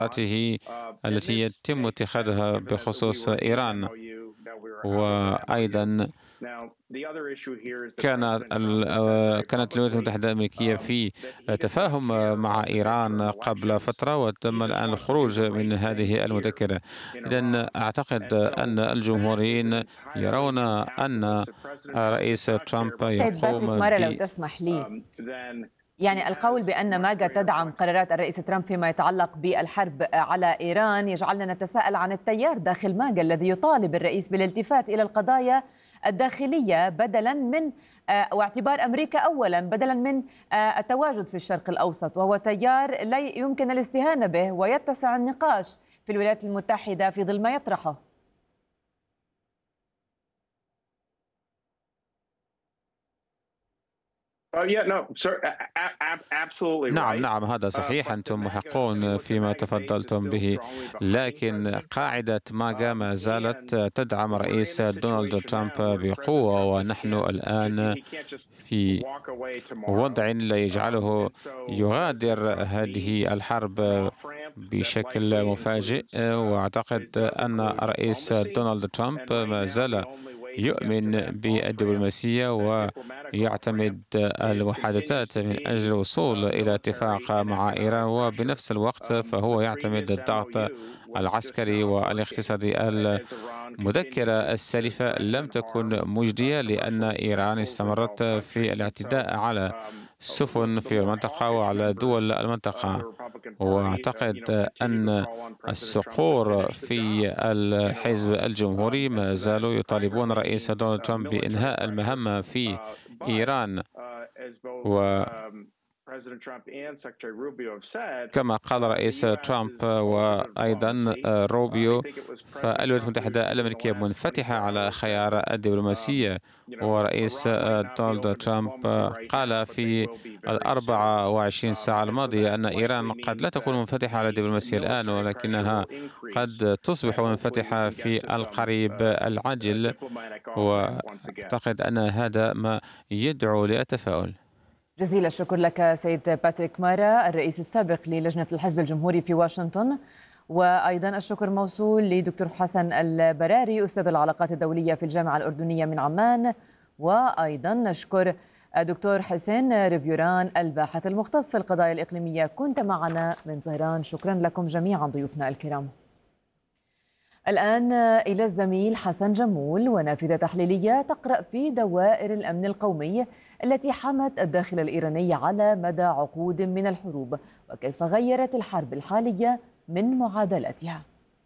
التي يتم اتخاذها بخصوص إيران. وأيضا كانت الولايات المتحدة الأمريكية في تفاهم مع إيران قبل فترة، وتم الآن الخروج من هذه المذكرة. إذن أعتقد أن الجمهوريين يرون أن رئيس ترامب باتريك يقوم مارا، لو تسمح لي، يعني القول بأن ماجا تدعم قرارات الرئيس ترامب فيما يتعلق بالحرب على إيران يجعلنا نتساءل عن التيار داخل ماجا الذي يطالب الرئيس بالالتفات إلى القضايا الداخلية بدلا من واعتبار أمريكا أولا بدلا من التواجد في الشرق الأوسط، وهو تيار لا يمكن الاستهانة به ويتسع النقاش في الولايات المتحدة في ظل ما يطرحه. نعم، هذا صحيح، أنتم محقون فيما تفضلتم به، لكن قاعدة ماجا ما زالت تدعم رئيس دونالد ترامب بقوة، ونحن الآن في وضع لا يجعله يغادر هذه الحرب بشكل مفاجئ. وأعتقد أن الرئيس دونالد ترامب ما زال يؤمن بالدبلوماسية ويعتمد المحادثات من أجل الوصول إلى اتفاق مع إيران، وبنفس الوقت فهو يعتمد الضغط العسكري والاقتصادي. المذكرة السالفة لم تكن مجدية لأن إيران استمرت في الاعتداء على السفن في المنطقة وعلى دول المنطقة. وأعتقد أن الصقور في الحزب الجمهوري ما زالوا يطالبون رئيس دونالد ترامب بإنهاء المهمة في إيران. كما قال رئيس ترامب وأيضا روبيو، فالولايات المتحدة الأمريكية منفتحة على خيار الدبلوماسية. ورئيس دونالد ترامب قال في 24 ساعة الماضية أن إيران قد لا تكون منفتحة على الدبلوماسية الآن، ولكنها قد تصبح منفتحة في القريب العاجل. وأعتقد أن هذا ما يدعو للتفاؤل. جزيل الشكر لك سيد باتريك مارا، الرئيس السابق للجنة الحزب الجمهوري في واشنطن. وأيضا الشكر موصول لدكتور حسن البراري، أستاذ العلاقات الدولية في الجامعة الأردنية من عمان. وأيضا نشكر دكتور حسين ريفيوران، الباحث المختص في القضايا الإقليمية، كنت معنا من طهران. شكرا لكم جميعا ضيوفنا الكرام. الآن إلى الزميل حسن جمول ونافذة تحليلية تقرأ في دوائر الأمن القومي التي حمت الداخل الإيراني على مدى عقود من الحروب، وكيف غيرت الحرب الحالية من معادلتها.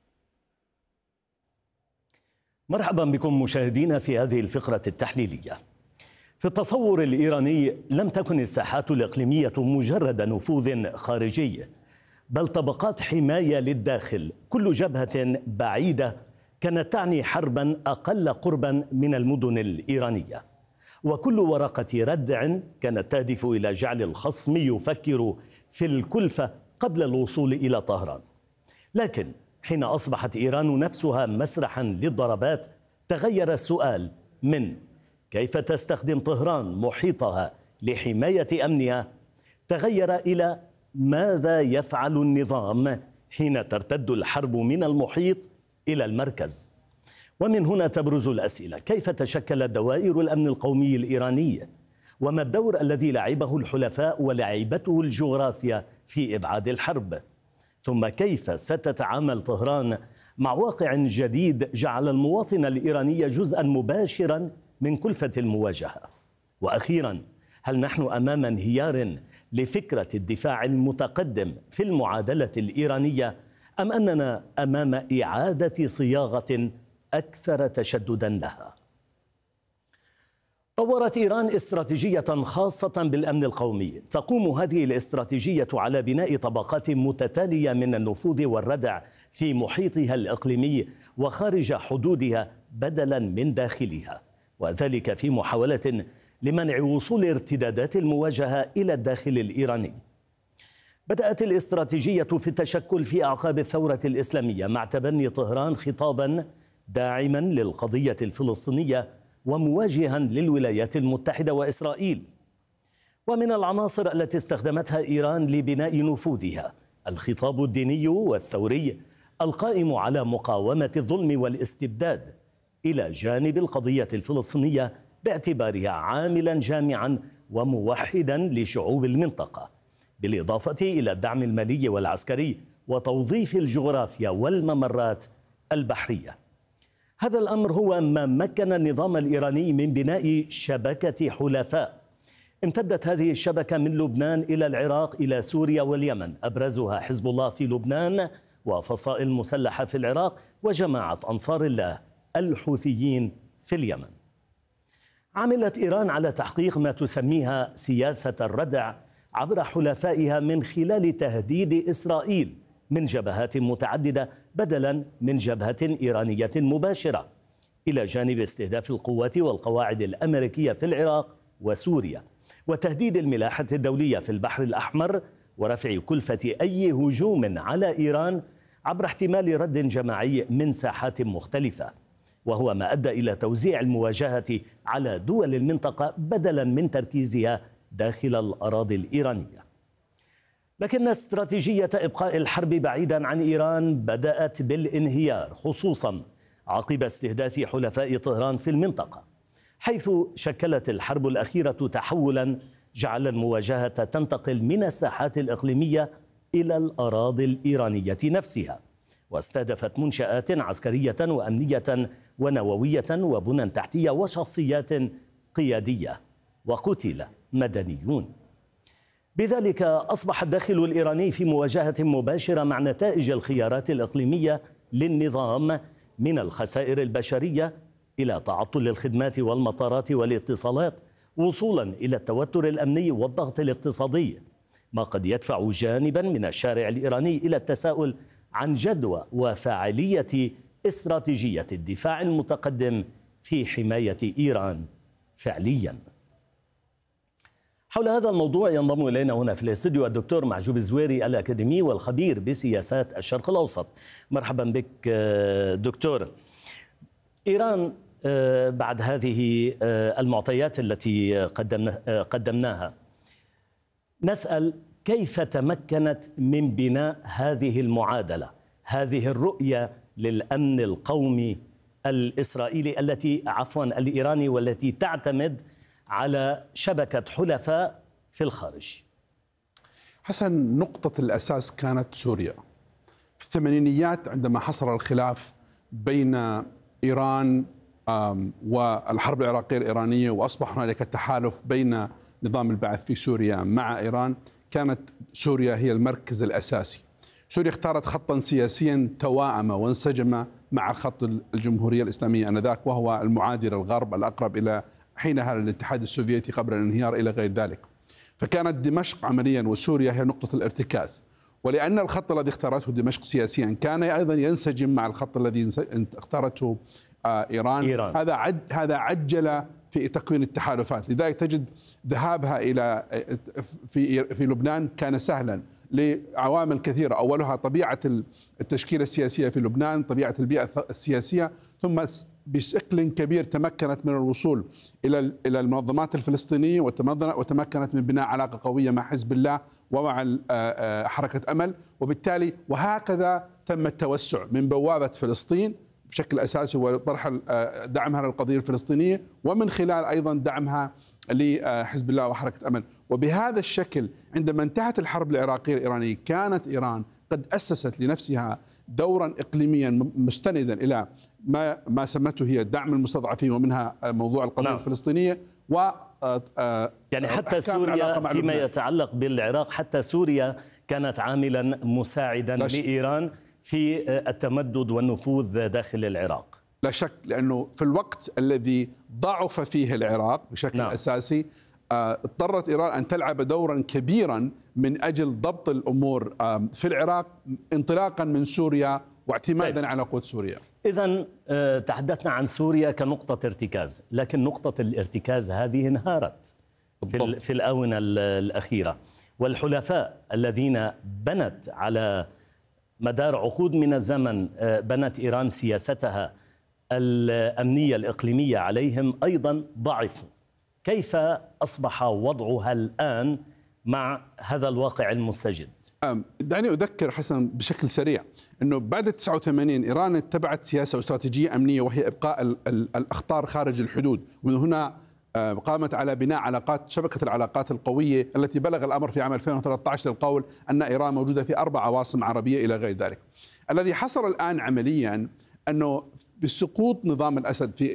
مرحبا بكم مشاهدينا في هذه الفقرة التحليلية. في التصور الإيراني لم تكن الساحات الإقليمية مجرد نفوذ خارجي، بل طبقات حماية للداخل. كل جبهة بعيدة كانت تعني حربا أقل قربا من المدن الإيرانية، وكل ورقة ردع كانت تهدف إلى جعل الخصم يفكر في الكلفة قبل الوصول إلى طهران. لكن حين أصبحت إيران نفسها مسرحا للضربات، تغير السؤال من كيف تستخدم طهران محيطها لحماية أمنها، تغير إلى ماذا يفعل النظام حين ترتد الحرب من المحيط إلى المركز. ومن هنا تبرز الأسئلة: كيف تشكلت دوائر الأمن القومي الإيراني؟ وما الدور الذي لعبه الحلفاء ولعبته الجغرافيا في إبعاد الحرب؟ ثم كيف ستتعامل طهران مع واقع جديد جعل المواطن الإيراني جزءا مباشرا من كلفة المواجهة؟ وأخيرا، هل نحن أمام انهيار لفكرة الدفاع المتقدم في المعادلة الإيرانية، أم أننا أمام إعادة صياغة أكثر تشددا لها؟ طورت إيران استراتيجية خاصة بالأمن القومي. تقوم هذه الاستراتيجية على بناء طبقات متتالية من النفوذ والردع في محيطها الإقليمي وخارج حدودها بدلا من داخلها، وذلك في محاولة لمنع وصول ارتدادات المواجهة إلى الداخل الإيراني. بدأت الاستراتيجية في التشكل في أعقاب الثورة الإسلامية مع تبني طهران خطابا داعما للقضية الفلسطينية ومواجها للولايات المتحدة وإسرائيل. ومن العناصر التي استخدمتها إيران لبناء نفوذها الخطاب الديني والثوري القائم على مقاومة الظلم والاستبداد إلى جانب القضية الفلسطينية باعتبارها عاملا جامعا وموحدا لشعوب المنطقة، بالإضافة إلى الدعم المالي والعسكري وتوظيف الجغرافيا والممرات البحرية. هذا الأمر هو ما مكن النظام الإيراني من بناء شبكة حلفاء امتدت هذه الشبكة من لبنان إلى العراق إلى سوريا واليمن، أبرزها حزب الله في لبنان وفصائل مسلحة في العراق وجماعة أنصار الله الحوثيين في اليمن. عملت إيران على تحقيق ما تسميها سياسة الردع عبر حلفائها من خلال تهديد إسرائيل من جبهات متعددة بدلا من جبهة إيرانية مباشرة، إلى جانب استهداف القوات والقواعد الأمريكية في العراق وسوريا، وتهديد الملاحة الدولية في البحر الأحمر، ورفع كلفة أي هجوم على إيران عبر احتمال رد جماعي من ساحات مختلفة، وهو ما أدى إلى توزيع المواجهة على دول المنطقة بدلا من تركيزها داخل الأراضي الإيرانية. لكن استراتيجية إبقاء الحرب بعيدا عن إيران بدأت بالانهيار، خصوصا عقب استهداف حلفاء طهران في المنطقة، حيث شكلت الحرب الأخيرة تحولا جعل المواجهة تنتقل من الساحات الإقليمية إلى الأراضي الإيرانية نفسها، واستهدفت منشآت عسكرية وأمنية ونووية وبنى تحتية وشخصيات قيادية، وقتل مدنيون. بذلك أصبح الداخل الإيراني في مواجهة مباشرة مع نتائج الخيارات الإقليمية للنظام، من الخسائر البشرية إلى تعطل الخدمات والمطارات والاتصالات، وصولا إلى التوتر الأمني والضغط الاقتصادي، ما قد يدفع جانبا من الشارع الإيراني إلى التساؤل عن جدوى وفاعلية استراتيجية الدفاع المتقدم في حماية إيران فعليا. حول هذا الموضوع ينضم إلينا هنا في الاستوديو الدكتور معجوب الزويري الأكاديمي والخبير بسياسات الشرق الأوسط. مرحبا بك دكتور. إيران بعد هذه المعطيات التي قدمناها نسأل كيف تمكنت من بناء هذه المعادلة، هذه الرؤية للأمن القومي الإسرائيلي الإيراني، والتي تعتمد على شبكة حلفاء في الخارج؟ حسن، نقطة الأساس كانت سوريا في الثمانينيات عندما حصل الخلاف بين إيران والحرب العراقية الإيرانية، وأصبح هنالك تحالف بين نظام البعث في سوريا مع إيران. كانت سوريا هي المركز الأساسي. سوريا اختارت خطا سياسيا توائم وانسجم مع الخط الجمهورية الإسلامية آنذاك، وهو المعادي للغرب الأقرب إلى حينها الاتحاد السوفيتي قبل الانهيار إلى غير ذلك. فكانت دمشق عمليا وسوريا هي نقطة الارتكاز، ولأن الخط الذي اختارته دمشق سياسيا كان أيضا ينسجم مع الخط الذي اختارته إيران. هذا عجل في تكوين التحالفات. لذلك تجد ذهابها إلى في لبنان كان سهلا لعوامل كثيرة، أولها طبيعة التشكيلة السياسية في لبنان، طبيعة البيئة السياسية، ثم بشكل كبير تمكنت من الوصول إلى المنظمات الفلسطينية، وتمكنت من بناء علاقة قوية مع حزب الله ومع حركة أمل، وبالتالي وهكذا تم التوسع من بوابة فلسطين بشكل أساسي وطرح دعمها للقضية الفلسطينية، ومن خلال أيضا دعمها لحزب الله وحركة أمل. وبهذا الشكل عندما انتهت الحرب العراقية الإيرانية كانت إيران قد أسست لنفسها دورا إقليميا مستندا إلى ما سمته هي دعم المستضعفين، ومنها موضوع القضية الفلسطينية يعني حتى سوريا فيما يتعلق بالعراق، حتى سوريا كانت عاملا مساعدا لإيران في التمدد والنفوذ داخل العراق. لا شك، لأنه في الوقت الذي ضعف فيه العراق بشكل أساسي اضطرت إيران أن تلعب دورا كبيرا من أجل ضبط الأمور في العراق انطلاقا من سوريا واعتمادا على قوة سوريا. إذن تحدثنا عن سوريا كنقطة ارتكاز، لكن نقطة الارتكاز هذه انهارت في الآونة الأخيرة، والحلفاء الذين بنت على مدار عقود من الزمن بنت إيران سياستها الأمنية الإقليمية عليهم أيضا ضعفوا. كيف أصبح وضعها الآن مع هذا الواقع المستجد؟ دعني أذكر حسن بشكل سريع أنه بعد 89 إيران اتبعت سياسة واستراتيجية أمنية، وهي إبقاء الأخطار خارج الحدود، ومن هنا قامت على بناء شبكة العلاقات القوية التي بلغ الأمر في عام 2013 للقول أن إيران موجودة في 4 عواصم عربية إلى غير ذلك. الذي حصل الآن عمليا أنه بسقوط نظام الأسد في